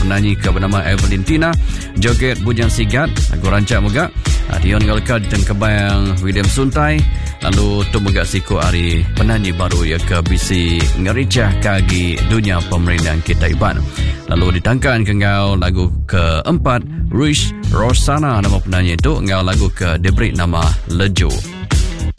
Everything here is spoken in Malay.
penyanyi ke bernama Evelyn Tina, joget Bujang Sigat, lagu rancak juga Dion Ngalka di kebayang William Suntai, lalu tu juga siku hari penyanyi baru ya ke bisi ngericah kagi dunia pemerintahan kita Iban. Lalu ditangkan ke ngau lagu keempat Ruish Rosana nama penyanyi itu, ngau lagu ke debrik nama Lejo.